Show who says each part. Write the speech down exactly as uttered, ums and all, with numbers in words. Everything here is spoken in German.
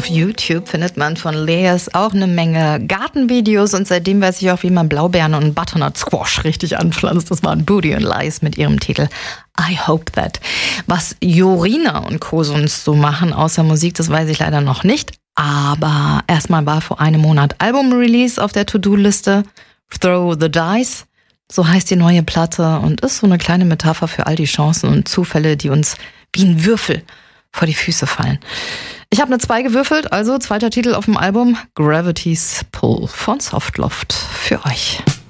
Speaker 1: Auf YouTube findet man von Layers auch eine Menge Gartenvideos und seitdem weiß ich auch, wie man Blaubeeren und Butternut Squash richtig anpflanzt. Das waren Booty und Lies mit ihrem Titel I Hope That. Was Jorina und Co. sonst so machen außer Musik, das weiß ich leider noch nicht. Aber erstmal war vor einem Monat Album-Release auf der To-Do-Liste. Throw the Dice, so heißt die neue Platte und ist so eine kleine Metapher für all die Chancen und Zufälle, die uns wie ein Würfel vor die Füße fallen. Ich habe eine zwei gewürfelt, also zweiter Titel auf dem Album, Gravity's Pull von Softloft für euch.